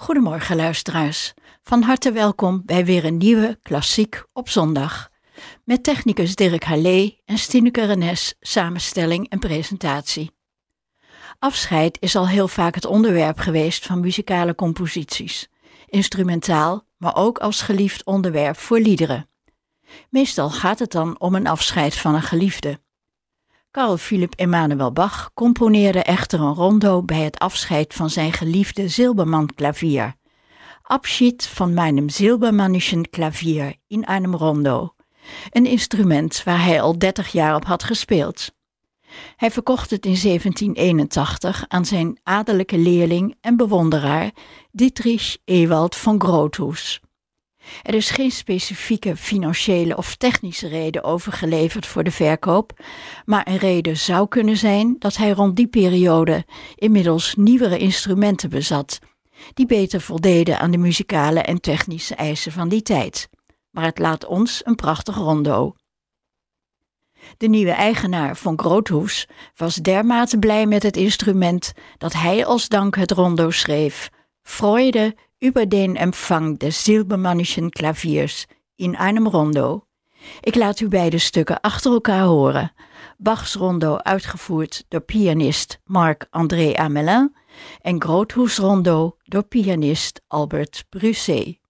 Goedemorgen luisteraars, van harte welkom bij weer een nieuwe Klassiek op zondag. Met technicus Dirk Hallé en Stineke Rennes, samenstelling en presentatie. Afscheid is al heel vaak het onderwerp geweest van muzikale composities. Instrumentaal, maar ook als geliefd onderwerp voor liederen. Meestal gaat het dan om een afscheid van een geliefde. Carl Philipp Emanuel Bach componeerde echter een rondo bij het afscheid van zijn geliefde Silbermann-Klavier. Abschied van meinem Silbermannischen Klavier in einem Rondo. Een instrument waar hij al 30 jaar op had gespeeld. Hij verkocht het in 1781 aan zijn adellijke leerling en bewonderaar Dietrich Ewald von Groothuis. Er is geen specifieke financiële of technische reden overgeleverd voor de verkoop, maar een reden zou kunnen zijn dat hij rond die periode inmiddels nieuwere instrumenten bezat, die beter voldeden aan de muzikale en technische eisen van die tijd. Maar het laat ons een prachtig rondo. De nieuwe eigenaar von Groothuis was dermate blij met het instrument dat hij als dank het rondo schreef: Freude über den Empfang des Silbermannischen Klaviers in einem Rondo. Ik laat u beide stukken achter elkaar horen. Bachs rondo uitgevoerd door pianist Marc-André Hamelin en Groothuis rondo door pianist Albert Brusset.